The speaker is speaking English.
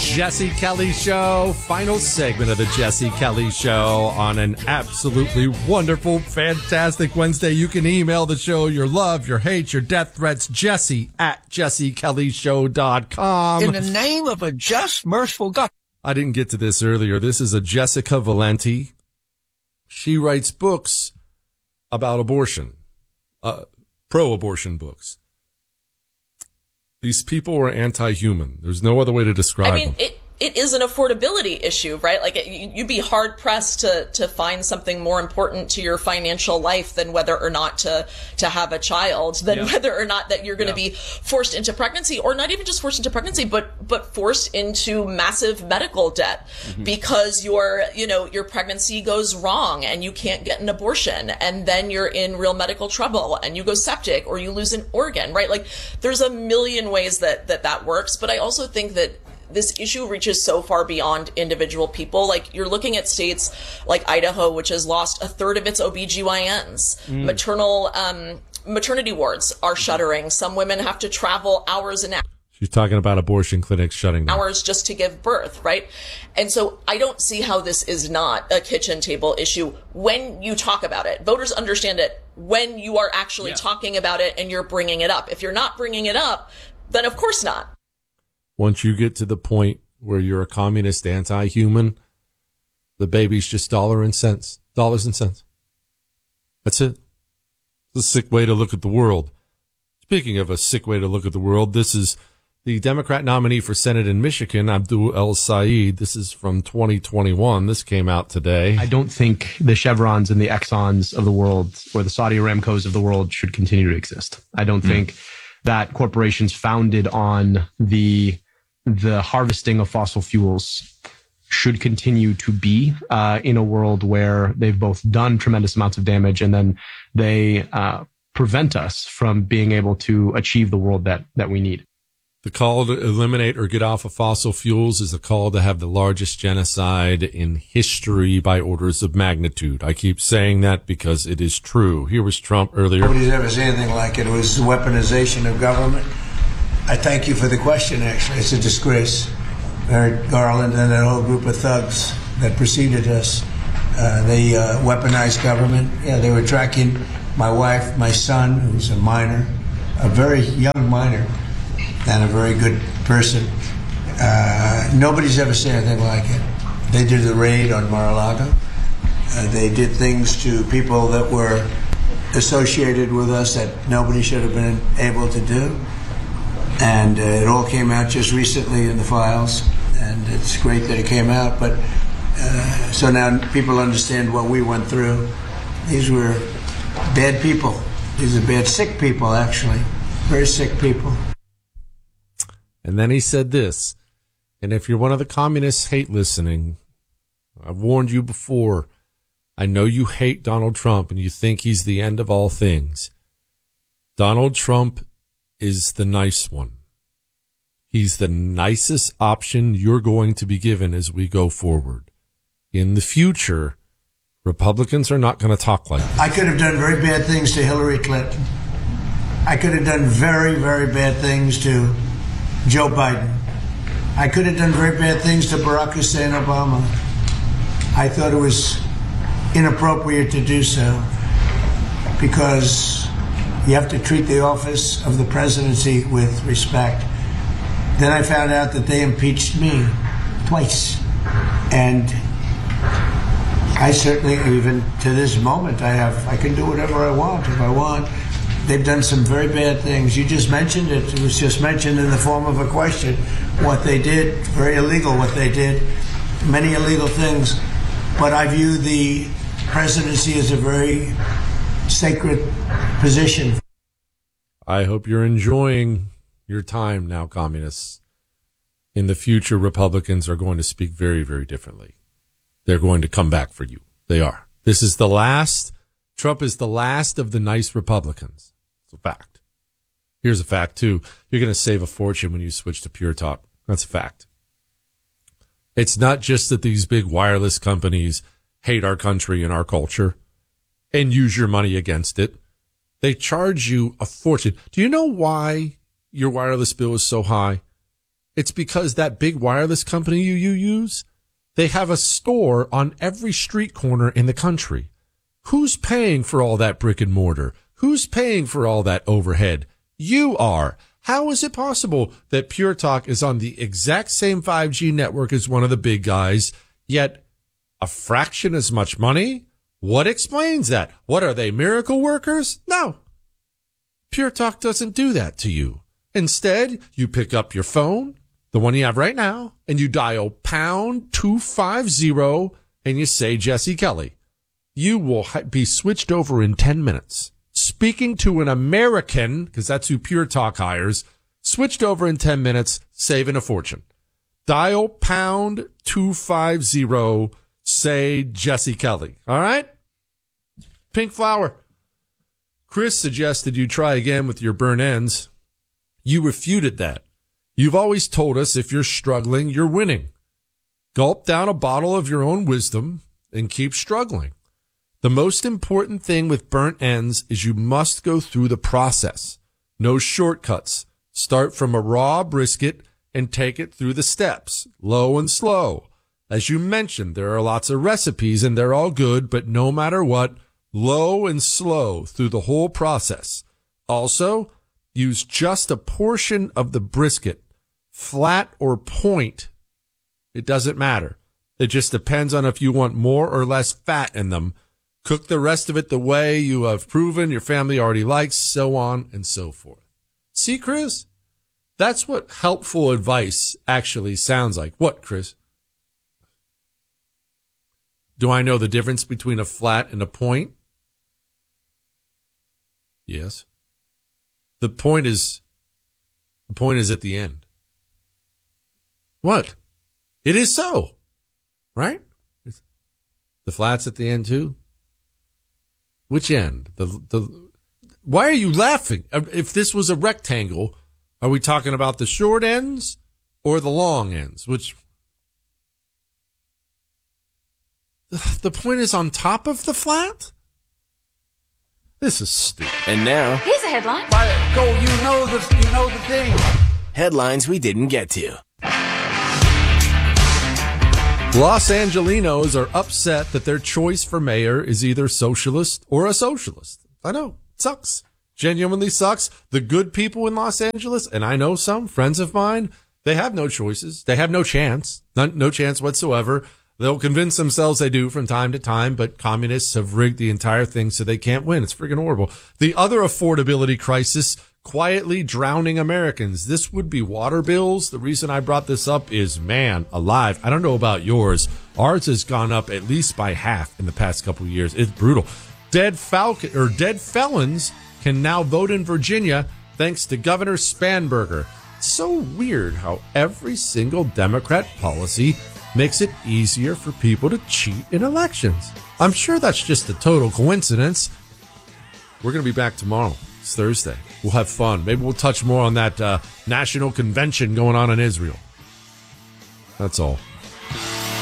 Jesse Kelly Show. Final segment of the Jesse Kelly Show on an absolutely wonderful, fantastic Wednesday. You can email the show your love, your hate, your death threats, jesse@jessekellyshow.com. In the name of a just, merciful God. I didn't get to this earlier. This is a Jessica Valenti. She writes books about abortion, pro-abortion books. These people are anti-human. There's no other way to describe them. It is an affordability issue, right? Like, you'd be hard pressed to find something more important to your financial life than whether or not to have a child, than whether or not that you're going to be forced into pregnancy, or not even just forced into pregnancy, but forced into massive medical debt because your pregnancy goes wrong and you can't get an abortion, and then you're in real medical trouble and you go septic or you lose an organ, right? Like, there's a million ways that works. But I also think that this issue reaches so far beyond individual people. Like, you're looking at states like Idaho, which has lost a third of its OBGYNs. Maternity wards are shuttering. Some women have to travel hours and hours. She's talking about abortion clinics shutting down. Hours just to give birth, right? And so I don't see how this is not a kitchen table issue when you talk about it. Voters understand it when you are actually talking about it and you're bringing it up. If you're not bringing it up, then of course not. Once you get to the point where you're a communist anti-human, the baby's just dollars and cents. That's it. It's a sick way to look at the world. Speaking of a sick way to look at the world, this is the Democrat nominee for Senate in Michigan, Abdul El-Sayed. This is from 2021. This came out today. I don't think the Chevrons and the Exxons of the world, or the Saudi Aramcos of the world, should continue to exist. I don't think that corporations founded on the harvesting of fossil fuels should continue to be in a world where they've both done tremendous amounts of damage and then they prevent us from being able to achieve the world that we need. The call to eliminate or get off of fossil fuels is a call to have the largest genocide in history by orders of magnitude. I keep saying that because it is true. Here was Trump earlier. Nobody's ever seen anything like it. It was weaponization of government. I thank you for the question, actually. It's a disgrace. Merrick Garland and that whole group of thugs that preceded us, they weaponized government. Yeah, they were tracking my wife, my son, who's a minor, a very young minor, and a very good person. Nobody's ever seen anything like it. They did the raid on Mar-a-Lago. They did things to people that were associated with us that nobody should have been able to do. And it all came out just recently in the files, and it's great that it came out. But so now people understand what we went through. These were bad people. These are bad, sick people, actually. Very sick people. And then he said this, and if you're one of the communists hate listening, I've warned you before. I know you hate Donald Trump and you think he's the end of all things. Donald Trump is the nice one. He's the nicest option you're going to be given as we go forward. In the future, Republicans are not going to talk like this. I could have done very bad things to Hillary Clinton. I could have done very, very bad things to Joe Biden. I could have done very bad things to Barack Hussein Obama. I thought it was inappropriate to do so because you have to treat the office of the presidency with respect. Then I found out that they impeached me twice. And I certainly, even to this moment, I can do whatever I want if I want. They've done some very bad things. You just mentioned it. It was just mentioned in the form of a question. What they did, very illegal what they did, many illegal things. But I view the presidency as a very sacred position. I hope you're enjoying your time now, communists. In the future, Republicans are going to speak very, very differently. They're going to come back for you. They are. This is the last. Trump is the last of the nice Republicans. It's a fact. Here's a fact, too. You're going to save a fortune when you switch to Pure Talk. That's a fact. It's not just that these big wireless companies hate our country and our culture and use your money against it. They charge you a fortune. Do you know why your wireless bill is so high? It's because that big wireless company you use, they have a store on every street corner in the country. Who's paying for all that brick and mortar? Who's paying for all that overhead? You are. How is it possible that Pure Talk is on the exact same 5G network as one of the big guys, yet a fraction as much money? What explains that? What are they, miracle workers? No. Pure Talk doesn't do that to you. Instead, you pick up your phone, the one you have right now, and you dial pound 250 and you say Jesse Kelly. You will be switched over in 10 minutes. Speaking to an American, because that's who Pure Talk hires, switched over in 10 minutes, saving a fortune. Dial pound 250, say Jesse Kelly. All right? Pink flower. Chris suggested you try again with your burn ends. You refuted that. You've always told us if you're struggling, you're winning. Gulp down a bottle of your own wisdom and keep struggling. The most important thing with burnt ends is you must go through the process. No shortcuts. Start from a raw brisket and take it through the steps, low and slow. As you mentioned, there are lots of recipes and they're all good, but no matter what, low and slow through the whole process. Also, use just a portion of the brisket, flat or point. It doesn't matter. It just depends on if you want more or less fat in them. Cook the rest of it the way you have proven your family already likes, so on and so forth. See, Chris? That's what helpful advice actually sounds like. What, Chris? Do I know the difference between a flat and a point? Yes. The point is at the end. What? It is so, right? The flat's at the end too? Which end? Why are you laughing? If this was a rectangle, are we talking about the short ends or the long ends? Which the point is on top of the flat? This is stupid. And now, Here's a headline. Go, you know the thing. headlines we didn't get to. Los Angelinos are upset that their choice for mayor is either socialist or a socialist. I know. It sucks. Genuinely sucks. The good people in Los Angeles, and I know some friends of mine, they have no choices. They have no chance. No chance whatsoever. They'll convince themselves they do from time to time, but communists have rigged the entire thing so they can't win. It's freaking horrible. The other affordability crisis, quietly drowning Americans. This would be water bills. The reason I brought this up is, man, alive. I don't know about yours. Ours has gone up at least by half in the past couple of years. It's brutal. Dead felons can now vote in Virginia thanks to Governor Spanberger. It's so weird how every single Democrat policy makes it easier for people to cheat in elections. I'm sure that's just a total coincidence. We're going to be back tomorrow. It's Thursday. We'll have fun. Maybe we'll touch more on that national convention going on in Israel. That's all.